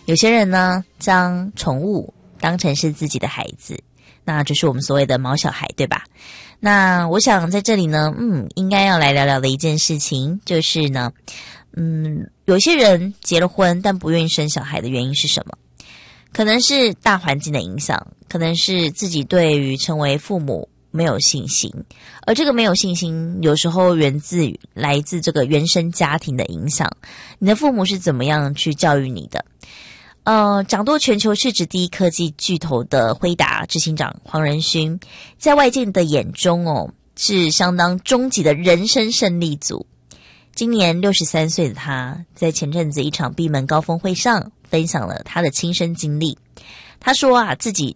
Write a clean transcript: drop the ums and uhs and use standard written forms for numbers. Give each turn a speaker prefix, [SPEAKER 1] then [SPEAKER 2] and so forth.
[SPEAKER 1] 有些人呢，将宠物当成是自己的孩子，那就是我们所谓的毛小孩，对吧？那我想在这里呢，应该要来聊聊的一件事情，就是呢，有些人结了婚但不愿意生小孩的原因是什么？可能是大环境的影响，可能是自己对于成为父母没有信心，而这个没有信心有时候来自这个原生家庭的影响。你的父母是怎么样去教育你的？掌舵全球市值第一科技巨头的辉达执行长黄仁勋，在外界的眼中是相当终极的人生胜利组。今年63岁的他，在前阵子一场闭门高峰会上分享了他的亲身经历。他说自己